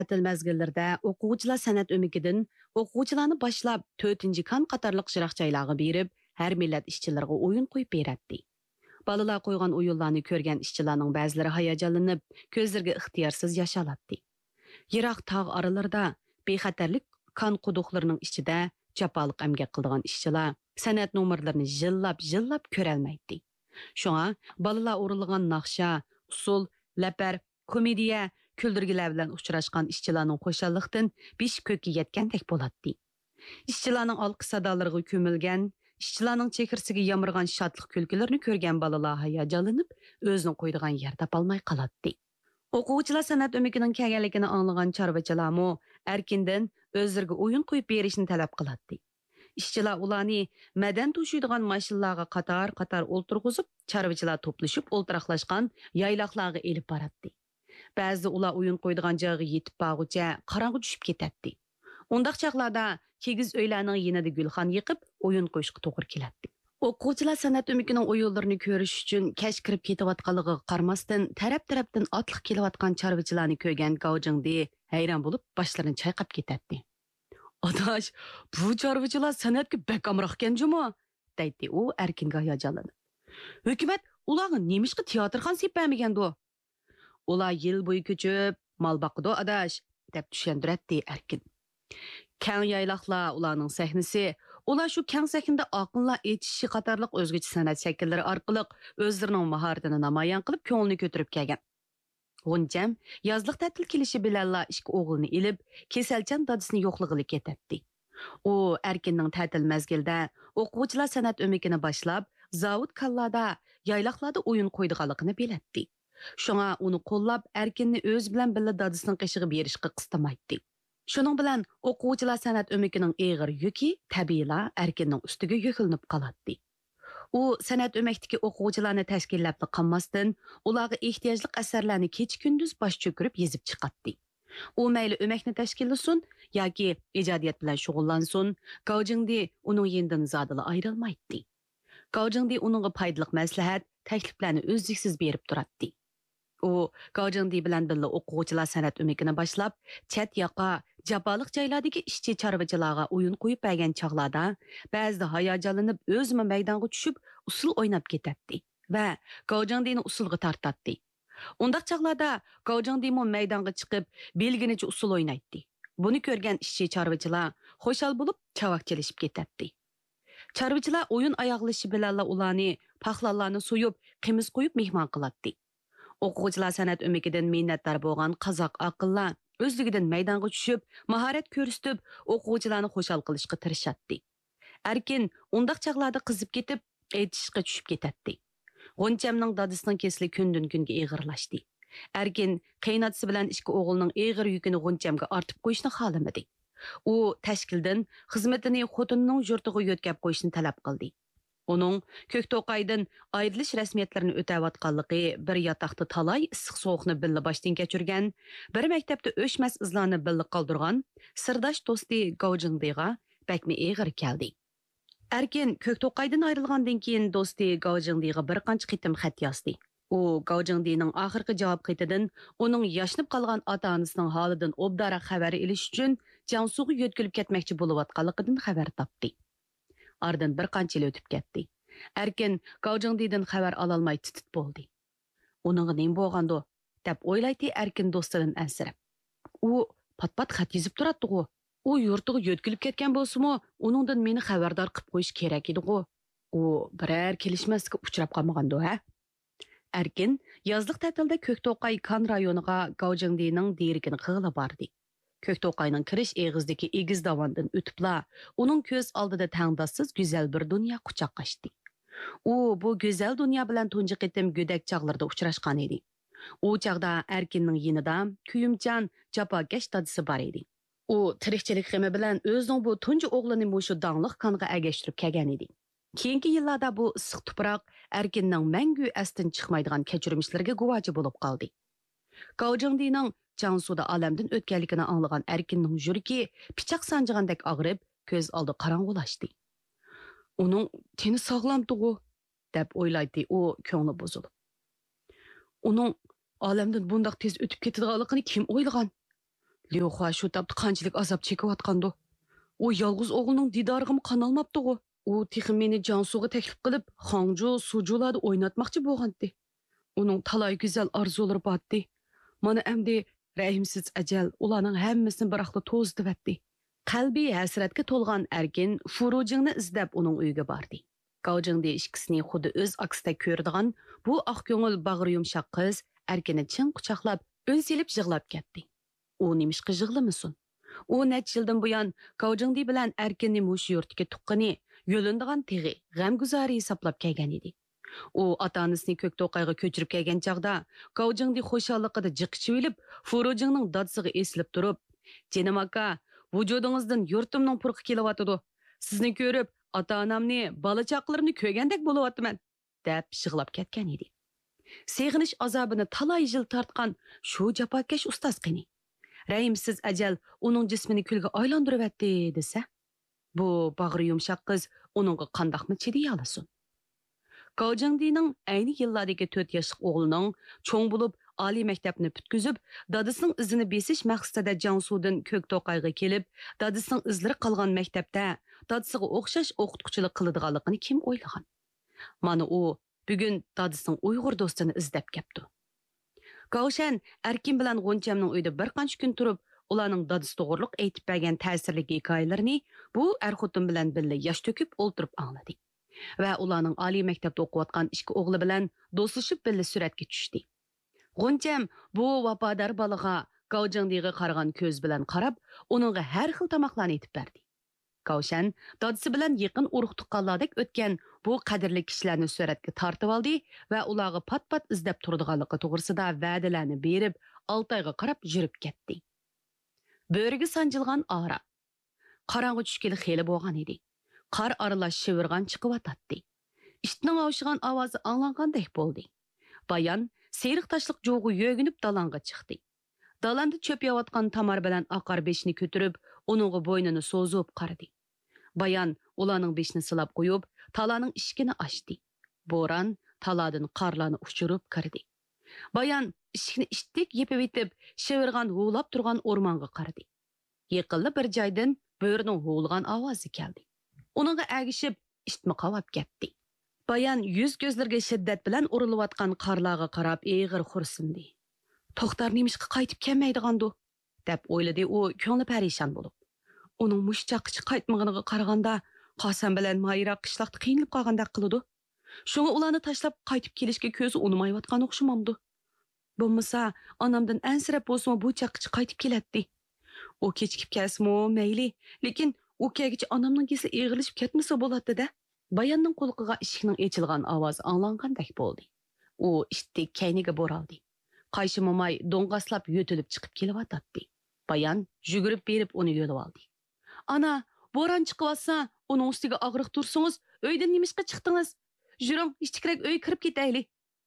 Ta'til mezgillərdə oquvchilar san'at ömükidən oquvchilarni boshlab 4-ci kan qatarlıq jıraqçaylarga berib, hər millət işçilərə oyun qoyub berətdi. Balalar qoyğan oyunlarni ko'rgan ishchilarning ba'zilari hayajonlanib, ko'zlariga ixtiyorsiz yosh olatdi. Yiroq tog' oralarida bexatarlik kan quduqlarining ichida jafoliq amgak qiladigan ishchilar san'at nomerlarini jillab ko'rolmaydi. Shunga balalar o'rinlagan naqsha, usul, lapar, komediya, küldürgiler bilan uchrashgan ishchilarning xo'shallikdan besh ko'kka yetgandek bo'ladi. Ishchilarning olqi sadolariga ko'milgan, ishchilarning chehirsiga yamirgan shodlik kulgilarini ko'rgan balalar hayajonlanib, o'zini qo'ydigan yer topolmay qoladi. O'quvchilar san'at o'mikining kelganligini anglagan chorvachilarmo erkindan o'zlariga o'yin qo'yib berishni talab qiladi. Ishchilar ularni madan to'shiydigan mashinalarga qator o'ltirg'izib, chorvachilar to'plashib o'ltiraqlashgan yayloqlarga elib boradi. Ba'zi ular o'yin qo'ydigan joyga yetib borguncha qorong'i tushib ketadi. Undaq chaqlarda kigiz uylarning yinida gulxon yiqib, o'yin qo'yishga to'g'ri keladi. O'quvchilar san'at o'mikining o'yinlarini ko'rish uchun kech kirib ketayotganligiga qaramasdan, taraf-tarafdan otliq kelayotgan chorvachilarni ko'rgan Gaojingdi hayron bo'lib, boshlarini chayqab ketadi. "Adash, bu chorvachilar san'atga bak amroq ekan-jumi?" deydi u erkinga hayajonlanib. "Hukumat ularga nemishqa teatrxon sepamigan-du? Ular yil bo'yi ko'chib, mal boqidi adash", deb tushuntiradi erkin. Kang yayloqlar ularning sahnasi, ular shu kang sahnada oqinlar aytishi qatorliq o'zgacha san'at shakllari orqali o'zlarining mahoratini namoyon qilib, ko'ngilni ko'tarib kelgan. G'unjam yozliq ta'til kelishi bilanla ikki o'g'lini ilib, kasalchan dadisini yo'qlig'iga ketadi. U erkinning ta'til mazgilida o'quvchilar san'at o'mikini boshlab, zavod kallarda, yayloqlarda o'yin qo'ydiganligini biladi. Shunga uni qo'llab, erkinni o'z bilan birga dadisining qishig'i berishga qistamaydi. Shuning bilan o'quvchilar san'at o'mikining eg'ir yuki tabiiyla erkinning ustiga yukilinib qoladi. U san'at o'makdagi o'quvchilarni tashkillab qolmasdan, ularga ehtiyojli asarlarni kecha-kunduz bosh cho'kirib yezib chiqadi. U mayli o'makni tashkillasin yoki ijodiyat bilan shug'ullansin, Gaojingdi uning yendan zodila ayrilmaydi. Gaojingdi uningga foydali maslahat, takliflarni uzluksiz berib turadi. U Gaojingdi bilan birga o'quvchilar san'at o'mikini boshlab, chat yoqa, jafoliq joylardagi ishchi chorvachilarga o'yin qo'yib bergan chog'larda ba'zida hayajonlanib o'zima maydonga tushib, usul o'ynab ketadi va Gaojingdini usulga tortadi. Undaq chog'larda Gaojingdimi maydonga chiqib, belginicha usul o'ynaydi. Buni ko'rgan ishchi chorvachilar xo'shal bo'lib, chavoq chelishib ketadi. Chorvachilar o'yin oyoqlashi bilan ularni paxlallarni so'yib, qimiz qo'yib mehmon qiladi. O'quvchilar san'at o'mikidan minnatdor bo'lgan qozoq aqllar o'zligidan maydonga tushib, mahorat ko'rsatib, o'quvchilarni xo'shal qilishga tirishadi. Erkin undaq chaqlarda qizib ketib, aytishga tushib ketadi. G'unchamning dadisining kesili kundan kunga eg'irlashdi. Erkin qaynotasi bilan ikki o'g'lining eg'ir yukini G'unchamga ortib qo'yishni xohlamadi. U tashkildan xizmatini xotinining yurtiga yo'tkab qo'yishni talab qildi. Uning Ko'kto'qaydan ayrilish rasmiyatlarini o'tayotganligi, bir yotoqda talay issiq sovuqni birga boshdan kechirgan, bir maktabda o'chmas izlarni birga qoldirgan sirdosh do'sti Gaojingdiga bakmi eg'ir keldi. Erkin Ko'kto'qaydan ayrilgandan keyin do'sti Gaojingdiga bir qancha qitim xat yozdi. U Gaojingdining oxirgi javob xatidan uning yashnib qolgan ota-onasining holidan obdara xabar olish uchun Jiangsuga yo'tkilib ketmoqchi bo'layotganligidan xabar topdi. Ardın bir qancha yil o'tib ketdi. Erkin Gaojingdidan xabar ololmay titit bo'ldi. Uningga nima bo'lgandi deb o'ylaydi Erkin do'stidan ansirab. U pat-pat xat yozib turadi-ku. U yurtiga yo'tkilib ketgan bo'lsa-mu, uningdan meni xabardor qilib qo'yish kerak edi-ku. U biror kelishmasga uchrab qolmagandi, ha? Erkin yozliq ta'tilda Ko'kto'qay kan rayoniga Gaojingdining derigini qig'ila bordi. Ko'kto'qayning kirish eg'izdagi egiz davondan o'tibla, uning ko'z oldida tangdossiz go'zal bir dunyo quchoqlashdi. U bu go'zal dunyo bilan tunji qitim go'dak chog'larda uchrashgan edi. U chog'da Erkinning yinida kuyimchan, jafokash dadisi bor edi. U tirikchilik g'imi bilan o'zining bu tunji o'g'lini mushu dongliq qonga agashtirib kelgan edi. Keyingi yillarda bu issiq tuproq Erkinning mangu asdan chiqmaydigan kechirmishlarga guvochi bo'lib qoldi. Gaojingdining Jiangsuda olamdan o'tganligini anglagan Erkinning yuragi pichoq sanjigandek og'rib, ko'z oldi qorong'ulashdi. Uning teni sog'lomdi-ku, deb o'ylaydi u ko'ngli buzilib. Uning olamdan bundoq tez o'tib ketadiganligini kim o'ylagan? Liuxua shu tapda qanchalik azob chekayotgandi. U yolg'iz o'g'lining didoriga qanolmabdi-ku. U texi meni Jansuga taklif qilib, Hangju, Sujularda o'ynatmoqchi bo'lgandi. Uning talay go'zal orzulari botdi. Mana endi rahimsiz ajal ularning hammasini biroqda to'zdivatdi. Qalbi hasratga to'lgan Erkin Furujingni izlab uning uyiga bordi. Gaojingdi ikkisini xuddi o'z aksida ko'rdigan bu oq ko'ngil bag'ri yumshoq qiz Erkinni chin quchoqlab, o'z yelib yig'lab ketdi. U nimishqa yig'lamasin? U necha yildan buyon Gaojingdi bilan Erkinni mush yurtga tuqqani, yo'lindigan teg'i, g'amguzari hisoblab kelgan edi. U ota-onasini Ko'kto'qayga ko'chirib kelgan chaqda Gaojingdi xushalligida jiqichib olib, Furujingning dadsiga esilib turib, "Jinim aka, vujudingizdan yurtimning purqi kelyotidi. Sizni ko'rib, ota-onamni, bola-chaqalarimni ko'rgandek bo'layapman" deb yig'lab ketgan edi. Seg'inish azobini talay yil tortgan shu jafokash ustoz qini. Rahimsiz ajal uning jismini kulga aylantiribdi desa, bu bag'ri yumshoq qiz uningga qandoqmi chidiy olasin? Gaojingdining ayni yillardagi 4 yoshli o'g'lining cho'ng bo'lib oliy maktabni bitkizib, dadasining izini besish maqsadida Jansudan Ko'kto'qayga kelib, dadasining izlari qolgan maktabda dadasiga o'xshash o'qituvchilik qiladiganligini kim o'ylagan? Mana u bugun dadasining Uyg'ur do'stini izlab kelibdi. Gaoshan Erkin bilan G'onchamning uyida bir qancha kun turib, ularning dadasi to'g'riliq aytib bergan ta'sirli hikoyalarini bu er-xotin bilan birga yosh to'kib o'ltirib angladi. Va ularning oliy maktabda o'qiyotgan ikki o'g'li bilan do'stlashib birga suratga tushdi. G'oncham bu vafodor bolaga Gaojingdiga qaragan ko'z bilan qarab, uningga har xil tamoqlarni aytib berdi. Gaoshan dadasi bilan yaqin urug' tuqqanlardek o'tgan bu qadrli kishilarni suratga tortib oldi va ularga pat-pat izlab turadiganligi to'g'risida va'dalarni berib, Oltoyga qarab yurib ketdi. Bo'riga sanjilgan ora. Qorong'i tushgili xeli bo'lgan edi. Qor aralash shivirgan chiqib-atdi. Itning ovshigan ovozi anglangandek bo'ldi. Bayan seriq tashliq jo'g'u yo'ginib dalonga chiqdi. Dalanda cho'p yeyotgan tamar bilan oqar beshini ko'tarib, uningga bo'ynini so'zib qaradi. Bayan ularning beshini silab qo'yib, talaning eshigini ochdi. Bo'ron taladan qorlarni uchirib kirdi. Bayan eshikni itdek yepib etib, shivirgan huvlab turgan o'rmonga qaradi. Yaqinda bir joydan bo'rining huvlgan ovozi keldi. Uningga agishib, ishtmi qavab ketdi. Bayan yuz ko'zlarga shiddat bilan urilayotgan qorlarga qarab eg'ir xursindi. To'xtar nimishqa qaytib kelmaydigandu deb o'yladi u ko'ngli parishon bo'lib. Uning mushchaqchi qaytmaganiga qaraganda Qasam bilan Mayra qishloqda qiynalib qolgandek qiladi. Shunga ularni tashlab qaytib kelishga ko'zi unmayotgan o'xshamamdi. Bo'lmasa, onamdan ansirab bo'lsa bu chaqchi qaytib keladi. U kechikib kelsa-mu mayli, lekin u kelgicha onamning kesi eg'ilishib ketmasa bo'ladi-da. Bayanning qo'lqiga eshikning ochilgan ovozi anglangandek bo'ldi. U ishtik kayniga boraldi. Qayshi momay do'ngaslab yo'tilib chiqib kelyotdi. Bayan yugurib berib uni yo'lib oldi. Ana, bo'ron chiqyapsa, uning ustiga og'riq tursangiz, uydan nimishqa chiqdingiz? Juring, ichkirak uy kirib ketayli.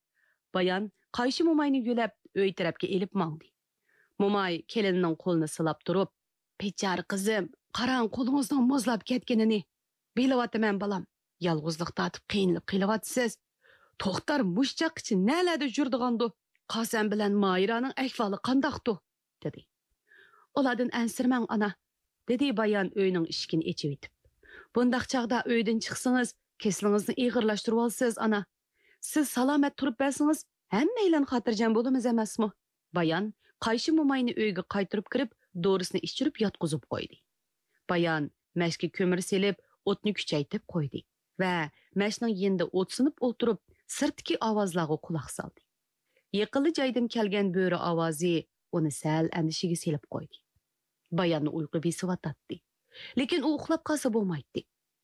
Bayan qayshi momayni yo'lab uy tarafga elib mangdi. Momay kelinining qo'lini silab turib, "Pechar qizim, qarang qo'lingizdan muzlab ketganini. Bilyapman balam. Yolg'izlikda tatib qiynalib qilyapsiz. To'xtar mushchaqchi nalarda yurdigandu. Qasam bilan Mayraning ahvoli qandoqdi?" dedi. "Ulardan ansirmang ana", dedi Bayan uyning eshigini ochib etib. "Bundaq chaqda uydan chiqsangiz, keslingizni ig'irlashtirib olsiz ana. Siz salomat turib bersangiz, hammanglar xotirjam bo'lamiz emasmi?" Bayan qayshi momayni uyga qaytirib kirib, dorisini ichirib yotqizib qo'ydi. Bayan mashga ko'mir selib, o'tni kuchaytirib qo'ydi va mashning yenda o't sinib o'tirib, sirtki ovozlarga quloq soldi. Yaqinli joydan kelgan bo'ri ovozi uni sal andishiga selib qo'ydi. Bayanni uyqu besivatdi. Lekin u uxlab qolsa bo'lmaydi.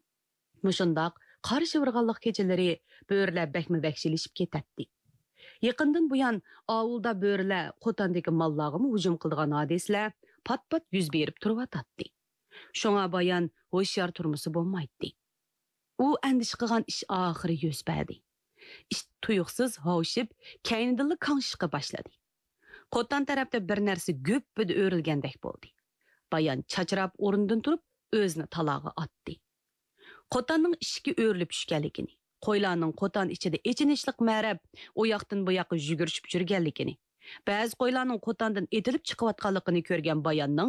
Mushundoq qarshi virg'anliq kechalari bo'rilar bakma-bakshilishib ketadi. Yaqindan buyon ovulda bo'rilar Qotandagi mollarga hujum qilgan hadislar pat-pat yuz berib turibdi. Shunga Bayan ho'shyor turmusi bo'lmaydi. U andish qilgan ish oxiri yuz berdi. Ish tuyuqsiz hovshib, kaynidilla qanshishga boshladi. Qotan tarafda bir narsa go'ppida o'rilgandek bo'ldi. Bayan chachrab o'rnidan turib, o'zini talog'iga otdi. Qotanning ishki o'rilib tushganligini, qo'ylarning qo'tan ichida echinishliq ma'rab, u yoqdan bu yoqqa yugurishib yurganligini, Ba'zi qo'ylarning qo'tandan etilib chiqayotganligini ko'rgan bayanning